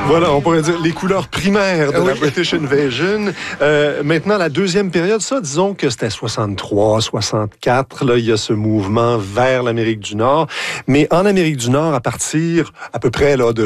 Voilà, on pourrait dire les couleurs primaires de la British Invasion. Maintenant, la deuxième période, ça, disons que c'était 63, 64. Là, il y a ce mouvement vers l'Amérique du Nord. Mais en Amérique du Nord, à partir à peu près là, de